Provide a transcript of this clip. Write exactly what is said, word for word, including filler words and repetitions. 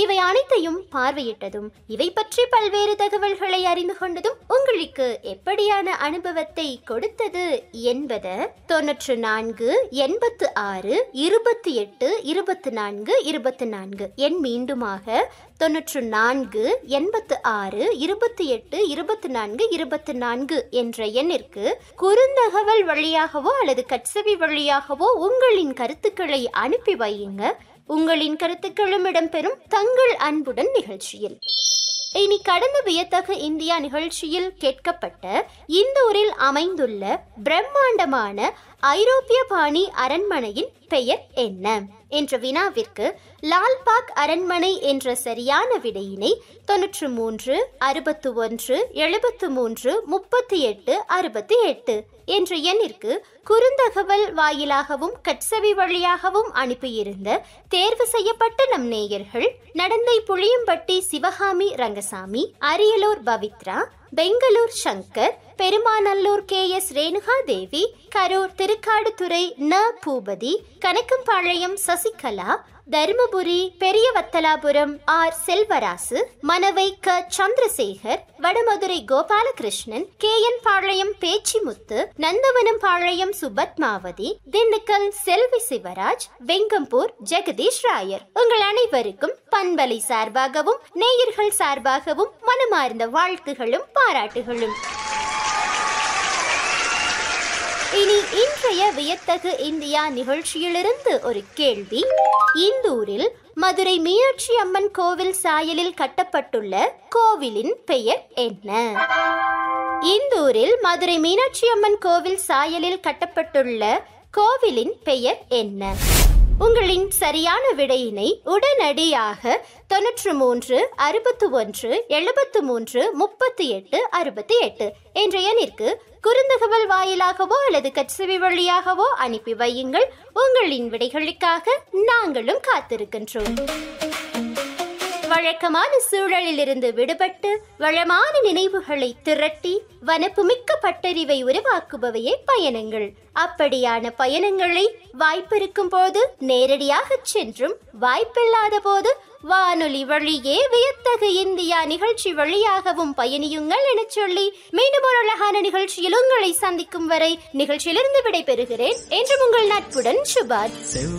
இவை அனைத்தையும் பார்வையிட்டதும் இவை பற்றி பல்வேறு தகவல்களை அறிந்து கொண்டதும் உங்களுக்கு எப்படியான அனுபவத்தை கொடுத்தது என்பதை தொன்னூற்று நான்கு எண்பத்து ஆறு இருபத்தி எட்டு இருபத்தி நான்கு இருபத்தி நான்கு என் மீண்டுமாக தொன்னூற்று நான்கு எண்பத்து ஆறு இருபத்தி எட்டு இருபத்தி நான்கு இருபத்தி நான்கு என்ற எண்ணிற்கு குறுந்தகவல் வழியாகவோ அல்லது கட்செவி வழியாகவோ உங்களின் கருத்துக்களை அனுப்பி வையுங்க. உங்களின் கருத்துக்களும் இடம்பெறும் தங்கள் அன்புடன் நிகழ்ச்சியில். இனி கடந்த வியத்தகு இந்தியா நிகழ்ச்சியில் கேட்கப்பட்ட இந்தூரில் அமைந்துள்ள பிரம்மாண்டமான ஐரோப்பிய பாணி அரண்மனையின் பெயர் என்ன என்ற வினாவிற்கு லால்பாக் அரண்மனை என்ற சரியான விடையினை தொன்னூற்று மூன்று அறுபத்து ஒன்று எழுபத்து மூன்று முப்பத்தி எட்டு அறுபத்தி எட்டு என்ற எண்ணிற்கு குறுந்தகவல் வாயிலாகவும் கட்செவி வழியாகவும் அனுப்பியிருந்த தேர்வு செய்யப்பட்ட நம் நேயர்கள் நடந்தை புளியம்பட்டி சிவகாமி ரங்கசாமி, அரியலூர் பவித்ரா, பெங்களூர் சங்கர், பெருமாநல்லூர் கே எஸ் ரேணுகா தேவி, கரூர் திருக்காடுதுறை ந பூபதி, கணக்கம்பாளையம் சசிகலா, தருமபுரி பெரியவத்தலாபுரம் ஆர் செல்வராசு, மனவை க சந்திரசேகர், வடமதுரை கோபாலகிருஷ்ணன், கே என் பாளையம் பேச்சிமுத்து, நந்தவனம் பாளையம் சுபத்மாவதி, திண்டுக்கல் செல்வி சிவராஜ், வெங்கம்பூர் ஜெகதீஷ் ராயர், உங்கள் அனைவருக்கும் பண்பலை சார்பாகவும் நேயர்கள் சார்பாகவும் மனமார்ந்த வாழ்த்துகளும் பாராட்டுகளும். இனி இன்றைய வியத்தகு இந்தியா நிகழ்ச்சியிலிருந்து ஒரு கேள்வி. இந்தூரில் மதுரை மீனாட்சி அம்மன் கோவில் சாயலில் கட்டப்பட்டுள்ள கோவிலின் பெயர் என்ன? இந்தூரில் மதுரை மீனாட்சி அம்மன் கோவில் சாயலில் கட்டப்பட்டுள்ள கோவிலின் பெயர் என்ன? உங்களின் சரியான விடையினை உடனடியாக தொன்னூற்று மூன்று அறுபத்து ஒன்று எழுபத்து மூன்று முப்பத்தி எட்டு அறுபத்தி எட்டு என்ற எண்ணிற்கு குறுந்தகவல் வாயிலாகவோ அல்லது கட்செவி வழியாகவோ அனுப்பி வையுங்கள். உங்களின் விடைகளுக்காக நாங்களும் காத்திருக்கின்றோம். வழக்கமான சூழலிலிருந்து விடுபட்டு வளமான நினைவுகளை திரட்டி வனப்புமிக்க பட்டறிவை உருவாக்குபவையே பயணங்கள். அப்படியான பயணங்களை வாய்ப்பிருக்கும் போது நேரடியாக சென்றும் வாய்ப்பில்லாத போது வானொலி வழியே வியத்தகு இந்தியா நிகழ்ச்சி வழியாகவும் பயணியுங்கள் என சொல்லி மீண்டும் ஒரு அழகான நிகழ்ச்சியில் உங்களை சந்திக்கும் வரை நிகழ்ச்சியிலிருந்து விடைபெறுகிறேன். என்றும் உங்கள் நட்புடன் சுபாத்.